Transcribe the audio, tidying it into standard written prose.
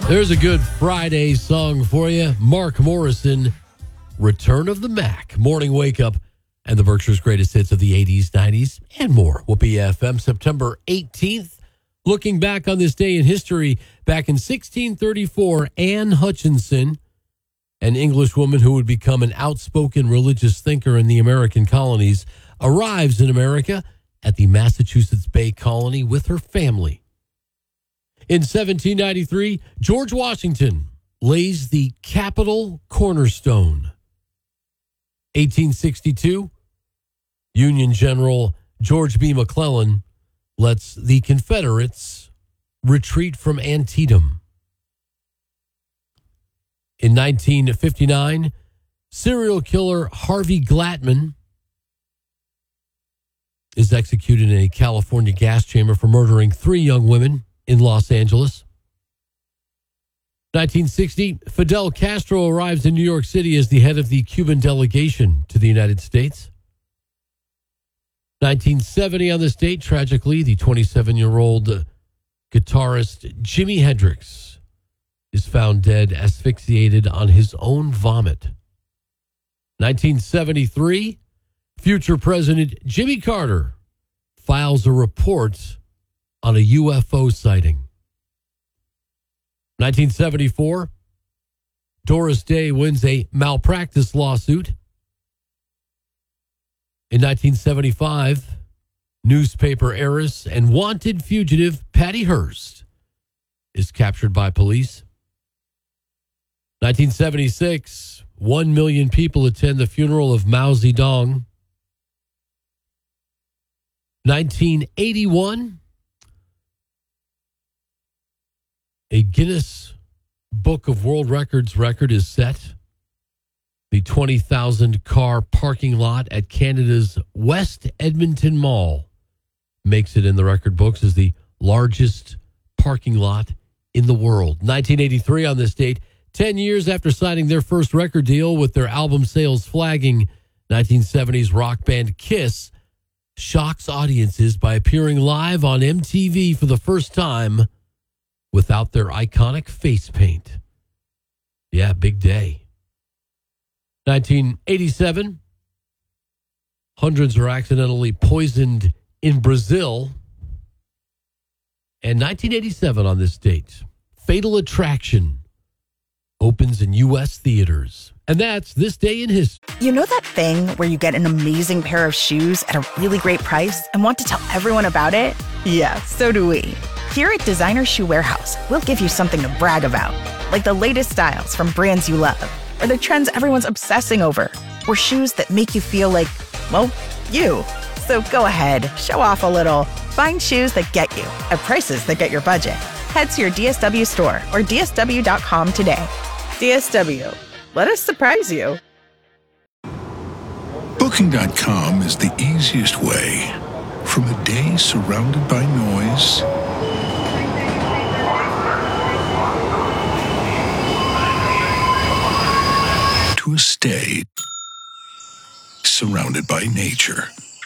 There's a good Friday song for you. Mark Morrison, Return of the Mac. Morning Wake Up and the Berkshire's greatest hits of the 80s, 90s, and more. Whoopee FM, September 18th. Looking back on this day in history, back in 1634, Anne Hutchinson, an English woman who would become an outspoken religious thinker in the American colonies, arrives in America at the Massachusetts Bay Colony with her family. In 1793, George Washington lays the Capitol cornerstone. 1862, Union General George B. McClellan lets the Confederates retreat from Antietam. In 1959, serial killer Harvey Glattman is executed in a California gas chamber for murdering 3 young women in Los Angeles. 1960, Fidel Castro arrives in New York City as the head of the Cuban delegation to the United States. 1970 on this date, tragically, the 27-year-old guitarist Jimi Hendrix is found dead, asphyxiated on his own vomit. 1973, future President Jimmy Carter files a report on a UFO sighting. 1974, Doris Day wins a malpractice lawsuit. In 1975, newspaper heiress and wanted fugitive Patty Hearst is captured by police. 1976, 1 million people attend the funeral of Mao Zedong. 1981, a Guinness Book of World Records record is set. The 20,000 car parking lot at Canada's West Edmonton Mall makes it in the record books as the largest parking lot in the world. 1983 on this date, 10 years after signing their first record deal with their album sales flagging, 1970s rock band Kiss shocks audiences by appearing live on MTV for the first time without their iconic face paint. Yeah, big day. 1987, hundreds are accidentally poisoned in Brazil. And 1987 on this date, Fatal Attraction opens in U.S. theaters. And that's this day in history. You know that thing where you get an amazing pair of shoes at a really great price and want to tell everyone about it? Yeah, so do we. Here at Designer Shoe Warehouse, we'll give you something to brag about, like the latest styles from brands you love, or the trends everyone's obsessing over, or shoes that make you feel like, well, you. So go ahead, show off a little. Find shoes that get you at prices that get your budget. Head to your DSW store or DSW.com today. DSW, let us surprise you. Booking.com is the easiest way from a day surrounded by noise to a stay surrounded by nature.